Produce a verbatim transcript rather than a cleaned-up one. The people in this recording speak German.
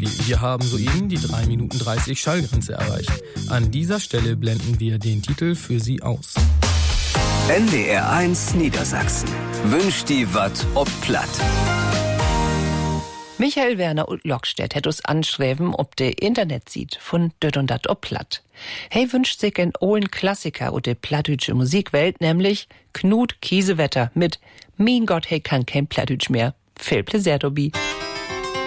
Stadtflügel. Wir haben soeben die drei Minuten dreißig Schallgrenze erreicht. An dieser Stelle blenden wir den Titel für Sie aus. N D R eins Niedersachsen. Wünscht die Watt ob platt. Michael Werner und Lockstedt hätt us anschreiben, ob de Internet sieht von död und dat ob platt. Hey wünscht sich ein ollen Klassiker und de plattdütsche Musikwelt, nämlich Knut Kiesewetter mit Mein Gott, hey kann kein Plattdütsch mehr. Viel Pläsier, Dobi.